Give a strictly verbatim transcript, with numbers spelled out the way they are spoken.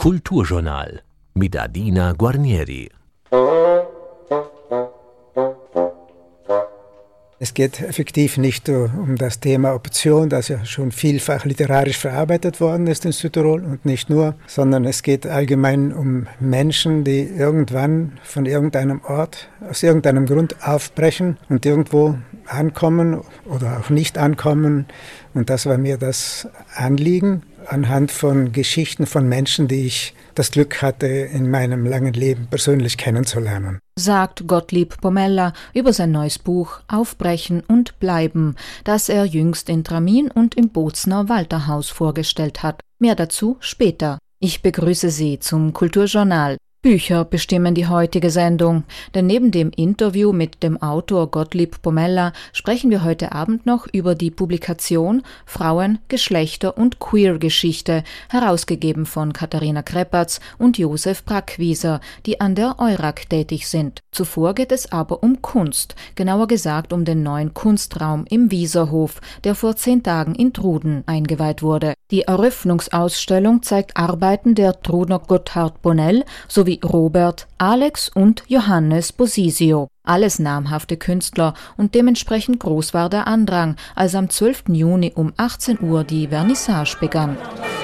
Kulturjournal mit Adina Guarnieri. Es geht effektiv nicht um das Thema Option, das ja schon vielfach literarisch verarbeitet worden ist in Südtirol und nicht nur, sondern es geht allgemein um Menschen, die irgendwann von irgendeinem Ort, aus irgendeinem Grund aufbrechen und irgendwo ankommen oder auch nicht ankommen. Und das war mir das Anliegen, anhand von Geschichten von Menschen, die ich das Glück hatte, in meinem langen Leben persönlich kennenzulernen. Sagt Gottlieb Pomella über sein neues Buch Aufbrechen und Bleiben, das er jüngst in Tramin und im Bozner Walterhaus vorgestellt hat. Mehr dazu später. Ich begrüße Sie zum Kulturjournal. Bücher bestimmen die heutige Sendung, denn neben dem Interview mit dem Autor Gottlieb Pomella sprechen wir heute Abend noch über die Publikation Frauen, Geschlechter und Queer-Geschichte, herausgegeben von Katharina Kreppertz und Josef Brackwieser, die an der Eurac tätig sind. Zuvor geht es aber um Kunst, genauer gesagt um den neuen Kunstraum im Wieserhof, der vor zehn Tagen in Truden eingeweiht wurde. Die Eröffnungsausstellung zeigt Arbeiten der Trudner Gotthard Bonnell sowie Robert, Alex und Johannes Bosisio. Alles namhafte Künstler und dementsprechend groß war der Andrang, als am zwölften Juni um achtzehn Uhr die Vernissage begann.